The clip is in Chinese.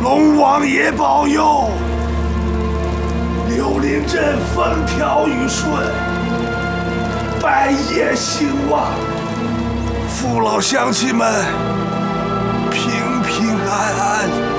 龙王爷保佑，柳林镇风调雨顺，百业兴旺，父老乡亲们平平安安。